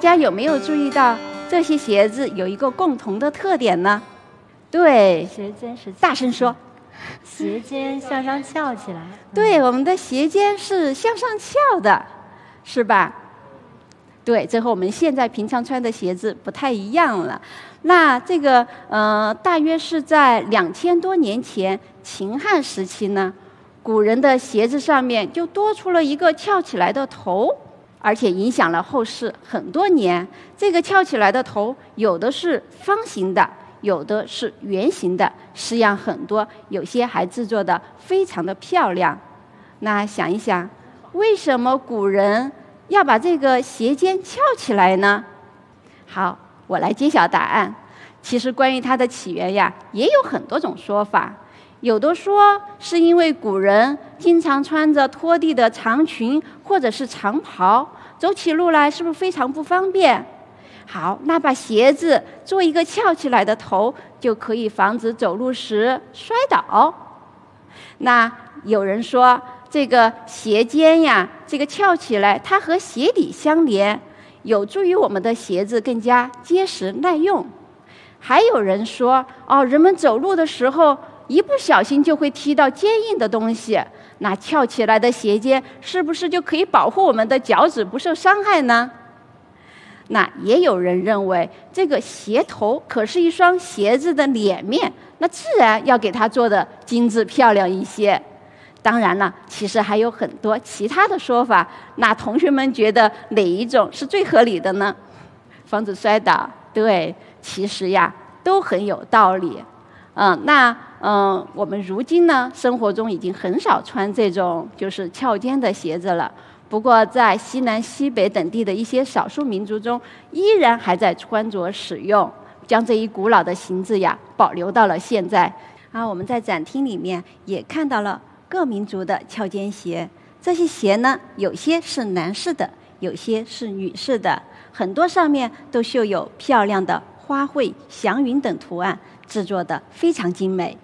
家有没有注意到这些鞋子有一个共同的特点呢？对， 鞋尖是大声说。 鞋尖向上翘起来。 对，我们的鞋尖是向上翘的，是吧？对，这和我们现在平常穿的鞋子不太一样了。那这个大约是在2000多年前秦汉时期呢，古人的鞋子上面就多出了一个翘起来的头，而且影响了后世很多年。这个翘起来的头有的是方形的，有的是圆形的，式样很多，有些还制作的非常的漂亮。那想一想，为什么古人要把这个鞋尖翘起来呢？好，我来揭晓答案。其实关于它的起源呀，也有很多种说法。有的说是因为古人经常穿着拖地的长裙或者是长袍，走起路来是不是非常不方便？好，那把鞋子做一个翘起来的头，就可以防止走路时摔倒。那有人说这个鞋尖呀，这个翘起来，它和鞋底相连，有助于我们的鞋子更加结实耐用。还有人说，人们走路的时候一不小心就会踢到坚硬的东西，那翘起来的鞋尖是不是就可以保护我们的脚趾不受伤害呢？那也有人认为，这个鞋头可是一双鞋子的脸面，那自然要给它做的精致漂亮一些。当然了，其实还有很多其他的说法，那同学们觉得哪一种是最合理的呢？防止摔倒，对，其实呀都很有道理。我们如今呢，生活中已经很少穿这种就是翘尖的鞋子了。不过在西南西北等地的一些少数民族中，依然还在穿着使用，将这一古老的形制呀保留到了现在。我们在展厅里面也看到了各民族的翘尖鞋。这些鞋呢，有些是男士的，有些是女士的，很多上面都绣有漂亮的花卉、祥云等图案，制作的非常精美。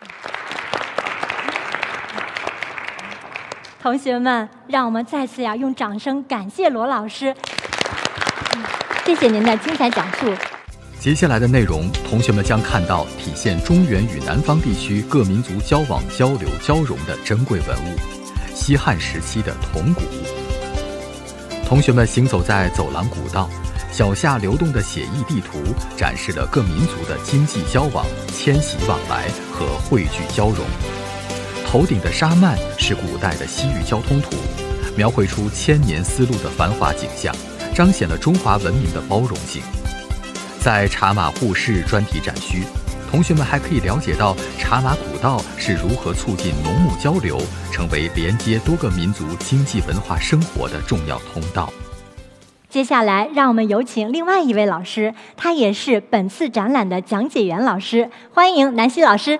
同学们，让我们再次用掌声感谢罗老师。谢谢您的精彩讲述。 接下来的内容，同学们将看到体现中原与南方地区各民族交往、交流、交融的珍贵文物——西汉时期的铜鼓。同学们行走在走廊古道，脚下流动的写意地图展示了各民族的经济交往、迁徙往来和汇聚交融。头顶的沙幔是古代的西域交通图，描绘出千年丝路的繁华景象，彰显了中华文明的包容性。在茶马互市专题展区，同学们还可以了解到茶马古道是如何促进农牧交流，成为连接多个民族经济文化生活的重要通道。 接下来，让我们有请另外一位老师，他也是本次展览的讲解员老师，欢迎南希老师。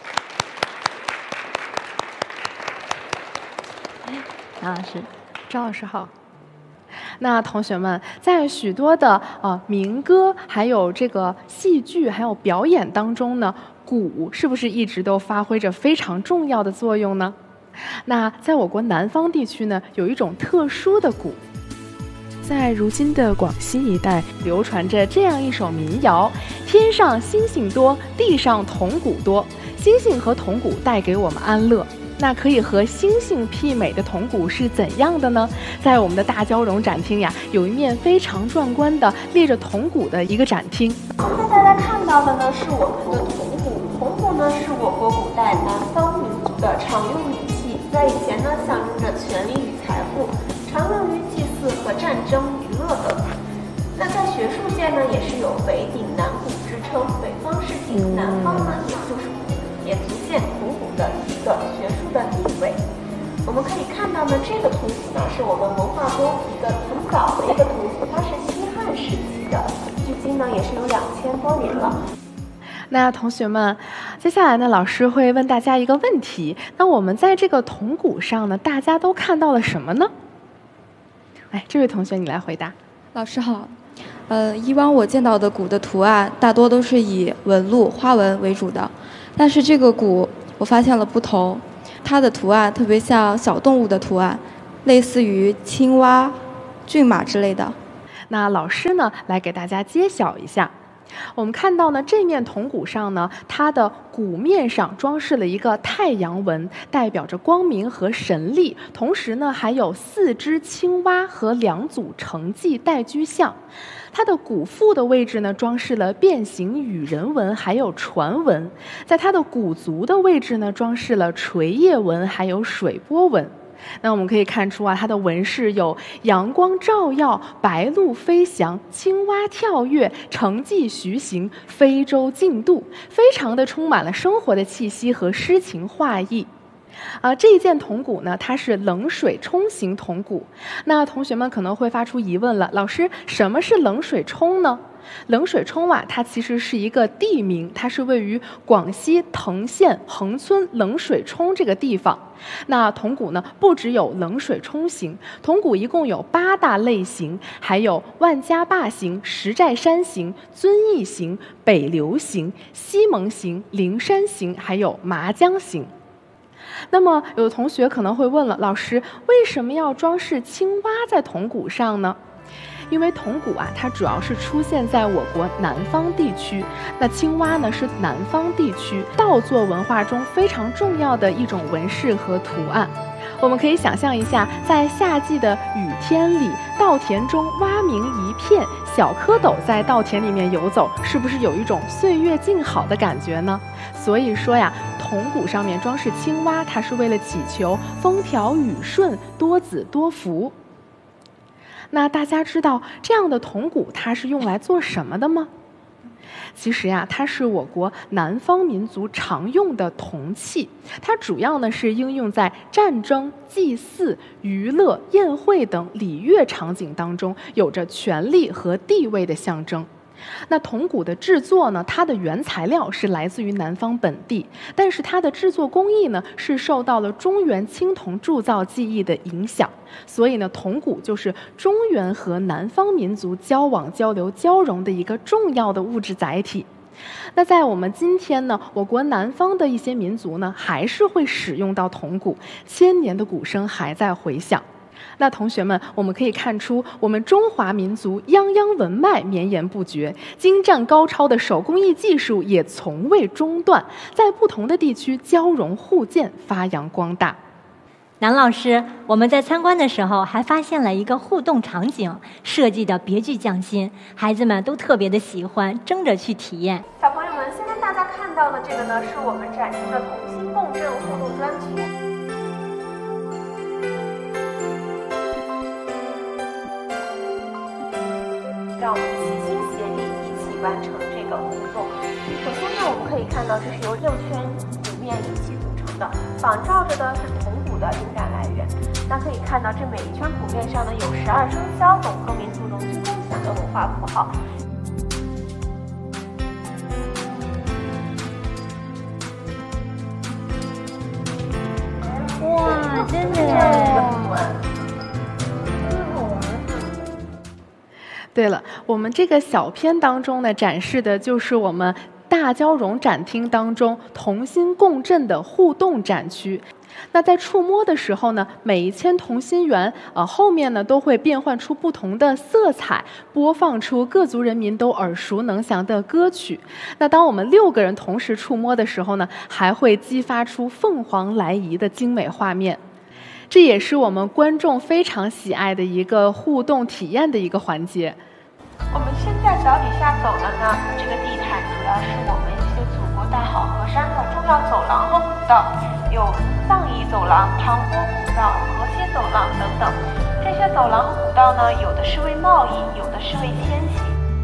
杨老师，张老师好。那同学们，在许多的民歌、还有这个戏剧、还有表演当中呢，鼓是不是一直都发挥着非常重要的作用呢？那在我国南方地区呢，有一种特殊的鼓，在如今的广西一带流传着这样一首民谣：天上星星多，地上铜鼓多，星星和铜鼓带给我们安乐。那可以和星星媲美的铜鼓是怎样的呢？在我们的大交融展厅呀，有一面非常壮观的列着铜鼓的一个展厅。 现在大家看到的呢是我们的铜鼓。铜鼓呢是我国古代南方民族的常用礼器，在以前呢象征着权力与财富，常用于祭祀和战争、娱乐等。那在学术界呢，也是有北鼎南鼓之称，北方是鼎，南方呢也就是鼓，也足见铜鼓的一个学术的地位。我们可以看到呢，这个铜鼓呢是我们文化中一个很早的一个铜鼓，它是西汉时期的，距今呢也是有2000多年了。 那同学们，接下来呢，老师会问大家一个问题。那我们在这个铜鼓上呢，大家都看到了什么呢？哎，这位同学你来回答。 老师好。以往我见到的鼓的图案大多都是以纹路、花纹为主的，但是这个鼓我发现了不同，它的图案特别像小动物的图案，类似于青蛙、骏马之类的。 那老师呢，来给大家揭晓一下。我们看到呢，这面铜鼓上呢，它的鼓面上装饰了一个太阳纹，代表着光明和神力。同时呢，还有4只青蛙和2组承继待居像。它的鼓腹的位置呢，装饰了变形羽人纹，还有船纹。在它的鼓足的位置呢，装饰了垂叶纹，还有水波纹。那我们可以看出啊，它的纹饰有阳光照耀、白鹭飞翔、青蛙跳跃、承继徐行、非洲竞渡，非常的充满了生活的气息和诗情画意。这一件铜鼓呢，它是冷水冲型铜鼓。那同学们可能会发出疑问了，老师，什么是冷水冲呢？冷水冲啊，它其实是一个地名，它是位于广西藤县横村冷水冲这个地方。那铜鼓呢，不只有冷水冲型，铜鼓一共有8大类型，还有万家坝型、石寨山型、遵义型、北流型、西蒙型、灵山型，还有麻江型。那么有的同学可能会问了，老师，为什么要装饰青蛙在铜鼓上呢？因为铜鼓啊，它主要是出现在我国南方地区，那青蛙呢是南方地区稻作文化中非常重要的一种纹饰和图案。我们可以想象一下，在夏季的雨天里，稻田中蛙鸣一片，小蝌蚪在稻田里面游走，是不是有一种岁月静好的感觉呢？所以说呀，铜鼓上面装饰青蛙，它是为了祈求风调雨顺、多子多福。那大家知道这样的铜鼓它是用来做什么的吗？其实呀，它是我国南方民族常用的铜器，它主要呢是应用在战争、祭祀、娱乐、宴会等礼乐场景当中，有着权力和地位的象征。那铜鼓的制作呢，它的原材料是来自于南方本地，但是它的制作工艺呢是受到了中原青铜铸造技艺的影响，所以呢，铜鼓就是中原和南方民族交往、交流、交融的一个重要的物质载体。那在我们今天呢，我国南方的一些民族呢，还是会使用到铜鼓，千年的鼓声还在回响。那同学们，我们可以看出，我们中华民族泱泱文脉绵延不绝，精湛高超的手工艺技术也从未中断，在不同的地区交融互鉴，发扬光大。 南老师，我们在参观的时候还发现了一个互动场景，设计的别具匠心，孩子们都特别的喜欢，争着去体验。 小朋友们，现在大家看到的这个呢，是我们展示的同心共振互动专区。让我们齐心协力，一起完成这个互动。首先呢，我们可以看到，这是由6圈鼓面一起组成的，仿照着的是铜鼓的灵感来源。那可以看到，这每一圈鼓面上呢，有12生肖等各民族融居共享的文化符号。 哇，真的耶！ 对了，我们这个小片当中呢，展示的就是我们大交融展厅当中同心共振的互动展区。那在触摸的时候呢，每一圈同心圆后面呢都会变换出不同的色彩，播放出各族人民都耳熟能详的歌曲。那当我们6个人同时触摸的时候呢，还会激发出凤凰来仪的精美画面。这也是我们观众非常喜爱的一个互动体验的一个环节。 我们现在脚底下走的呢，这个地毯主要是我们一些祖国大好河山的重要走廊和古道，有藏彝走廊、唐波古道、河西走廊等等。这些走廊和古道呢，有的是为贸易，有的是为迁徙。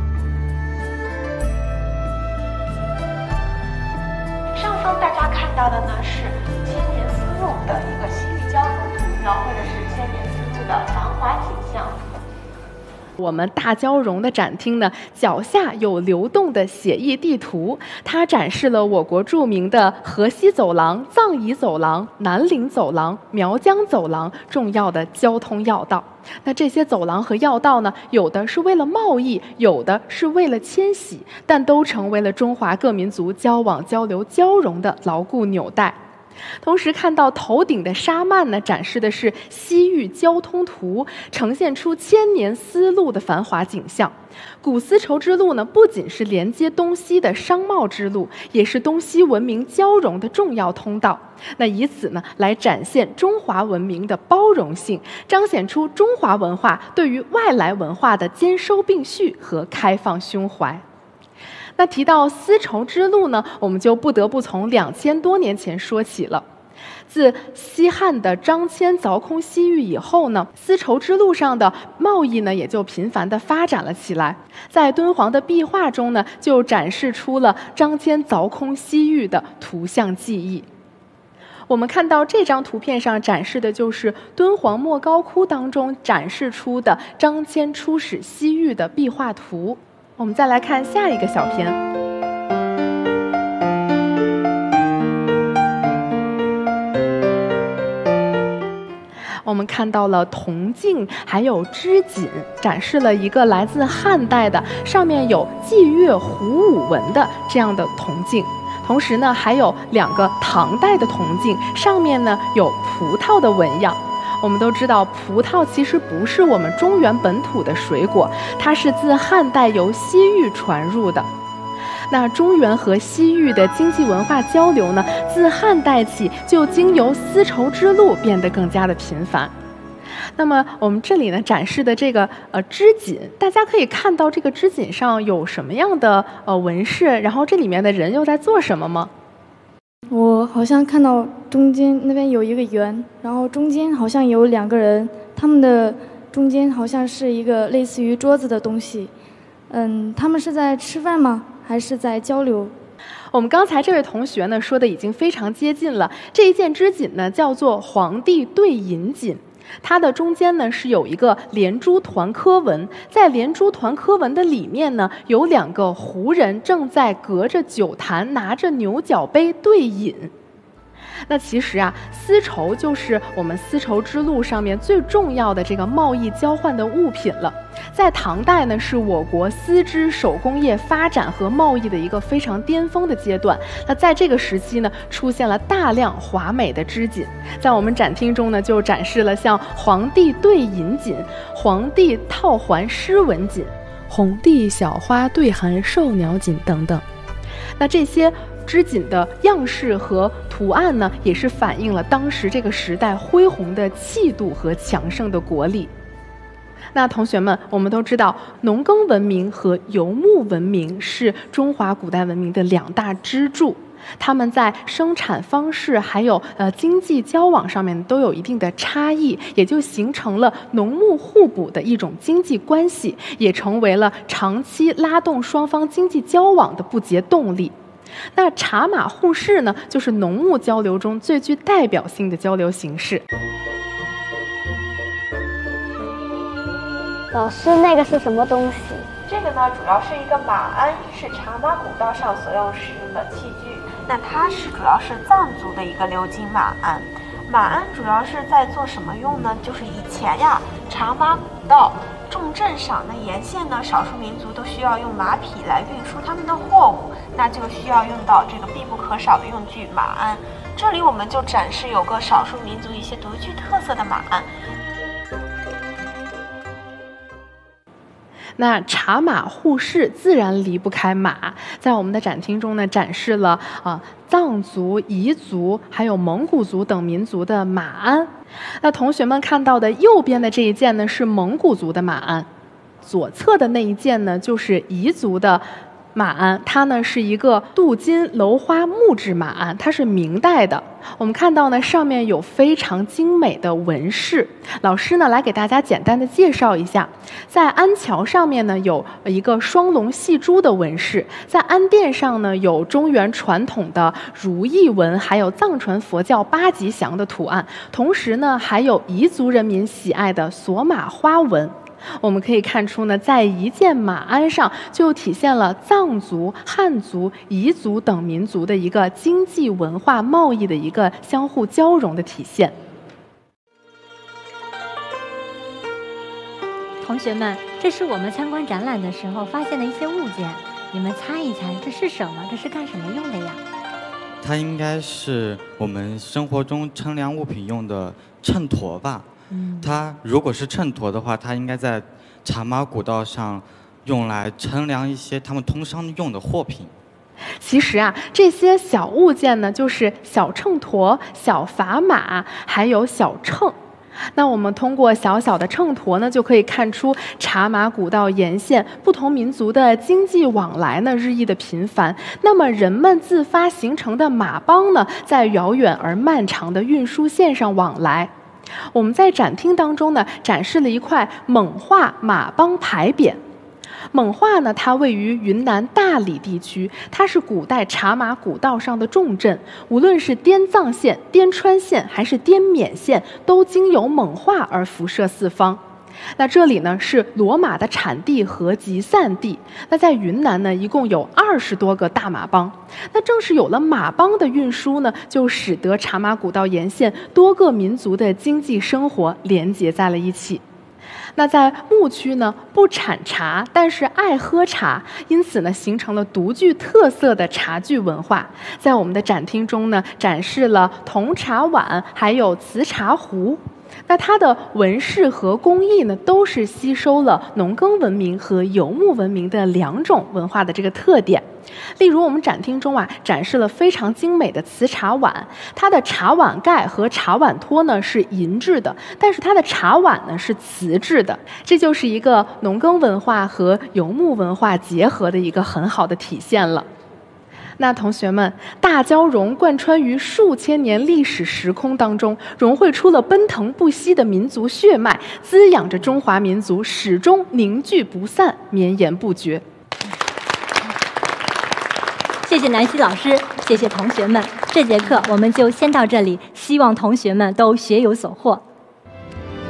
上方大家看到的呢，是千年丝路的一个西域交通图，描绘的是千年丝路的繁华景象。 我们大交融的展厅呢，脚下有流动的写意地图，它展示了我国著名的河西走廊、藏彝走廊、南岭走廊、苗疆走廊重要的交通要道。那这些走廊和要道呢，有的是为了贸易，有的是为了迁徙，但都成为了中华各民族交往、交流、交融的牢固纽带。 同时看到头顶的纱幔呢，展示的是西域交通图，呈现出千年丝路的繁华景象。古丝绸之路呢，不仅是连接东西的商贸之路，也是东西文明交融的重要通道。那以此呢，来展现中华文明的包容性，彰显出中华文化对于外来文化的兼收并蓄和开放胸怀。那提到丝绸之路呢，我们就不得不从2000多年前说起了。自西汉的张骞凿空西域以后呢，丝绸之路上的贸易呢也就频繁地发展了起来。在敦煌的壁画中呢，就展示出了张骞凿空西域的图像记忆。我们看到这张图片上展示的就是敦煌莫高窟当中展示出的张骞出使西域的壁画图。我们再来看下一个小片。我们看到了铜镜还有织锦，展示了一个来自汉代的上面有祭月虎舞纹的这样的铜镜。同时呢，还有2个唐代的铜镜，上面呢有葡萄的纹样。我们都知道，葡萄其实不是我们中原本土的水果，它是自汉代由西域传入的。那中原和西域的经济文化交流呢，自汉代起就经由丝绸之路变得更加的频繁。那么我们这里呢展示的这个织锦，大家可以看到这个织锦上有什么样的纹饰，然后这里面的人又在做什么吗？ 我好像看到中间那边有一个圆，然后中间好像有2个人，他们的中间好像是一个类似于桌子的东西。他们是在吃饭吗？还是在交流？ 我们刚才这位同学呢说的已经非常接近了。这一件织锦呢叫做黄帝对银锦，它的中间呢是有一个连珠团科纹，在连珠团科纹的里面呢有2个胡人正在隔着酒坛拿着牛角杯对饮。那其实啊，丝绸就是我们丝绸之路上面最重要的这个贸易交换的物品了。在唐代呢，是我国丝织手工业发展和贸易的一个非常巅峰的阶段。那在这个时期呢，出现了大量华美的织锦。在我们展厅中呢，就展示了像黄帝对银锦、黄帝套环诗文锦、红帝小花对含兽鸟锦等等。那这些织锦的样式和图案呢，也是反映了当时这个时代恢宏的气度和强盛的国力。那同学们，我们都知道农耕文明和游牧文明是中华古代文明的2大支柱，它们在生产方式还有经济交往上面都有一定的差异，也就形成了农牧互补的一种经济关系，也成为了长期拉动双方经济交往的不竭动力。那茶马互市呢，就是农牧交流中最具代表性的交流形式。 老师，那个是什么东西？ 这个呢，主要是一个马鞍，是茶马古道上所用使用的器具。那它主要是藏族的一个鎏金马鞍。马鞍主要是在做什么用呢？就是以前呀，茶马古道重镇上，那沿线呢，少数民族都需要用马匹来运输他们的货物，那就需要用到这个必不可少的用具马鞍。这里我们就展示有个少数民族一些独具特色的马鞍。 那茶马互市自然离不开马，在我们的展厅中呢，展示了藏族、彝族还有蒙古族等民族的马鞍。那同学们看到的右边的这一件呢是蒙古族的马鞍，左侧的那一件呢就是彝族的马鞍，它呢是一个镀金镂花木质马鞍，它是明代的。我们看到呢上面有非常精美的纹饰，老师呢来给大家简单的介绍一下。在鞍桥上面呢有一个双龙戏珠的纹饰，在鞍垫上呢有中原传统的如意纹，还有藏传佛教8吉祥的图案，同时呢还有彝族人民喜爱的索马花纹。我们可以看出呢，在一件马鞍上就体现了藏族、汉族、彝族等民族的一个经济文化贸易的一个相互交融的体现。 同学们，这是我们参观展览的时候发现的一些物件，你们猜一猜这是什么？这是干什么用的呀？ 它应该是我们生活中称量物品用的秤砣吧。它如果是秤砣的话，它应该在茶马古道上用来称量一些他们通商用的货品。 其实啊，这些小物件呢，就是小秤砣、小砝码，还有小秤。那我们通过小小的秤砣呢，就可以看出茶马古道沿线不同民族的经济往来呢日益的频繁。那么人们自发形成的马帮呢，在遥远而漫长的运输线上往来。我们在展厅当中呢，展示了一块蒙化马帮牌匾。蒙化呢，它位于云南大理地区，它是古代茶马古道上的重镇。无论是滇藏线、滇川线还是滇缅线，都经由蒙化而辐射四方。那这里呢是骡马的产地和集散地。那在云南呢，一共有20多个大马帮。那正是有了马帮的运输呢，就使得茶马古道沿线多个民族的经济生活连结在了一起。那在牧区呢，不产茶，但是爱喝茶，因此呢，形成了独具特色的茶具文化。在我们的展厅中呢，展示了铜茶碗，还有瓷茶壶。那它的纹饰和工艺呢，都是吸收了农耕文明和游牧文明的2种文化的这个特点。例如，我们展厅中啊，展示了非常精美的瓷茶碗，它的茶碗盖和茶碗托呢是银制的，但是它的茶碗呢是瓷制的，这就是一个农耕文化和游牧文化结合的一个很好的体现了。那同学们，大蛟龙贯穿于数千年历史时空当中，融汇出了奔腾不息的民族血脉，滋养着中华民族始终凝聚不散，绵延不绝。 谢谢南希老师，谢谢同学们。这节课我们就先到这里，希望同学们都学有所获。